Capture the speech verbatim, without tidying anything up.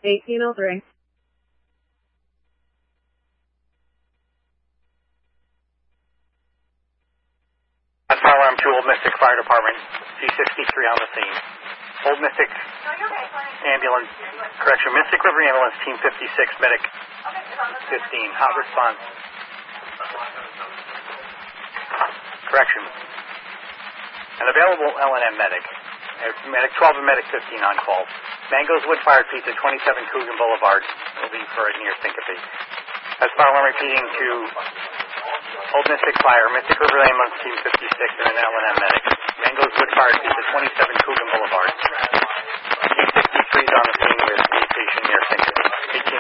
eighteen oh three. That's Fire Alarm two, Old Mystic Fire Department, C sixty-three on the scene. Old Mystic Ambulance, correction, Mystic River Ambulance, Team fifty-six, Medic fifteen, hot response. Correction. An available L N M medic. Medic twelve and Medic fifteen on call. Mango's Wood Fire Pizza, twenty-seven Coogan Boulevard. Will be for a near syncope. That's Fire Alarm repeating to Old Mystic Fire, Mystic River Ambulance, Team fifty-six, and an L N M medic. Mango's Wood Fire Pizza, twenty-seven Coogan Boulevard. Team sixty-three is on the scene with the patient near syncope. eighteen